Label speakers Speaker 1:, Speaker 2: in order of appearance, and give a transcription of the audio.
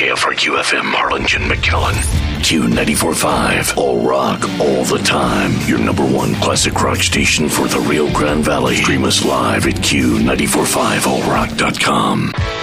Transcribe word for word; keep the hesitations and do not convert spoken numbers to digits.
Speaker 1: K F R Q F M Harlingen, McAllen. Q ninety-four point five, all rock, all the time. Your number one classic rock station for the Rio Grande Valley. Stream us live at Q nine four five all rock dot com.